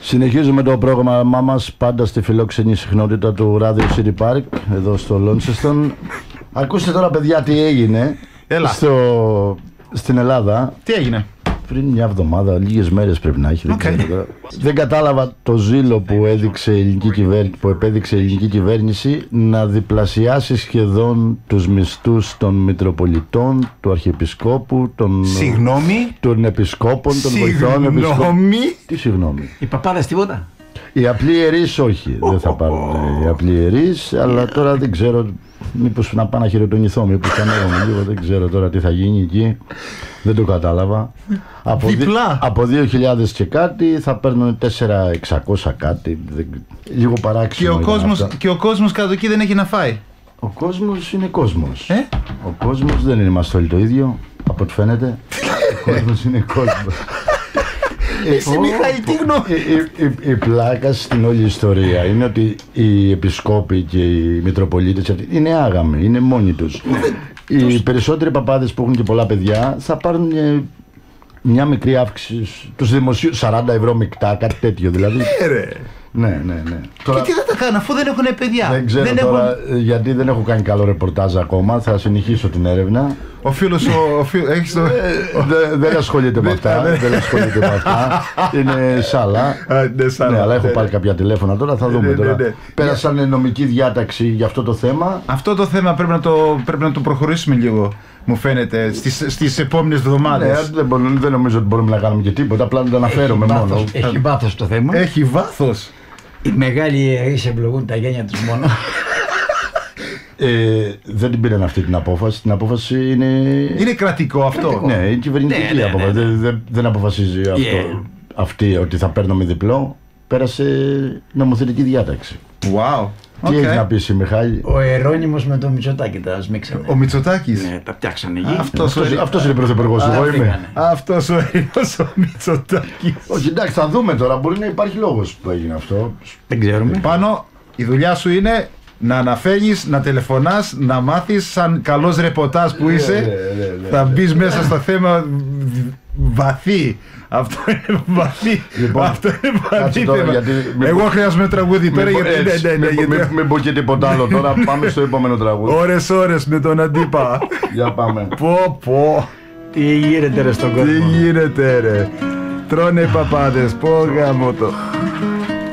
Συνεχίζουμε το πρόγραμμά μας πάντα στη φιλόξενη συχνότητα του Radio City Park, εδώ στο Launceston. Ακούστε τώρα, παιδιά, τι έγινε στην Ελλάδα. Τι έγινε? Πριν μια εβδομάδα, λίγες μέρες πρέπει να έχει. Δεν κατάλαβα το ζήλο που επέδειξε η ελληνική κυβέρνηση να διπλασιάσει σχεδόν τους μισθούς των Μητροπολιτών, του Αρχιεπισκόπου, των Επισκόπων, των βοηθών Επισκόπων. Τι συγγνώμη? Οι παπάδες τίποτα? Οι απλοί ιερείς όχι, δεν θα πάρουν οι απλοί ιερείς, αλλά τώρα δεν ξέρω, μήπως να πάω να χειροτονηθώ, μήπως κανένα λίγο, δεν ξέρω τώρα τι θα γίνει εκεί, δεν το κατάλαβα. Από 2.000 και κάτι θα παίρνουν 4.600 κάτι, λίγο παράξενο. Και ο κόσμος κάτω εκεί δεν έχει να φάει. Ο κόσμος είναι κόσμος. Ο κόσμος δεν είμαστε όλοι το ίδιο, από ό,τι φαίνεται. Ο κόσμος είναι κόσμος. Εσύ Μιχαήλ, τι γνώμη? Η πλάκα στην όλη ιστορία είναι ότι οι επισκόποι και οι Μητροπολίτες είναι άγαμοι, είναι μόνοι τους. Οι περισσότεροι παπάδες που έχουν και πολλά παιδιά θα πάρουν μια μικρή αύξηση τους δημοσίους, 40 ευρώ μεικτά, κάτι τέτοιο δηλαδή. Ναι. Και τι θα τα κάνω αφού δεν έχουν παιδιά? Δεν ξέρω τώρα γιατί δεν έχω κάνει καλό ρεπορτάζ ακόμα. Θα συνεχίσω την έρευνα. Ο φίλος έχεις το... Δεν ασχολείται με αυτά. Είναι σάλα. Ναι, αλλά έχω πάρει κάποια τηλέφωνα τώρα, θα δούμε τώρα. Πέρασαν νομική διάταξη για αυτό το θέμα. Αυτό το θέμα πρέπει να το προχωρήσουμε λίγο, μου φαίνεται, στις επόμενες εβδομάδες. Δεν νομίζω ότι μπορούμε να κάνουμε και τίποτα, απλά να το αναφέρουμε μόνο. Έχει βάθος το θέμα. Έχει βάθος. Οι μεγάλοι ιερείς ευλογούν τα γένια τους μόνο. Δεν την πήραν αυτή την απόφαση. Την απόφαση είναι... Είναι κρατικό αυτό. Ναι, είναι κυβερνητική απόφαση. Δεν αποφασίζει αυτή ότι θα παίρνουμε διπλό. Πέρασε νομοθετική διάταξη. Wow. Τι έχει να πεις, Μιχάλη? Ο Ερώνυμος με το Μητσοτάκη τα σμίξανε. Ο Μητσοτάκης. Ναι, τα φτιάξανε εκεί. Αυτός είναι πρωθυπουργός, εγώ είμαι. Αυτός ο Μητσοτάκης. Όχι, εντάξει, θα δούμε τώρα. Μπορεί να υπάρχει λόγος που έγινε αυτό. Δεν ξέρουμε. Πάνω, η δουλειά σου είναι να αναφέρεις, να τηλεφωνάς, να μάθεις σαν καλός ρεπορτάζ που είσαι. Θα μπεις μέσα στο θέμα βαθύ. Αυτό είναι βαθύ. Αυτό είναι βαθύ θέμα. Εγώ χρειάζομαι τραγούδι πέρα γιατί... Μην πω και τίποτα άλλο τώρα. Πάμε στο επόμενο τραγούδι. Ώρες με τον Αντίπα. Για πάμε. Πω. Τι γίνεται ρε στον κόσμο? Τι γίνεται ρε? Τρώνε οι παπάδες. Πω γάμο το.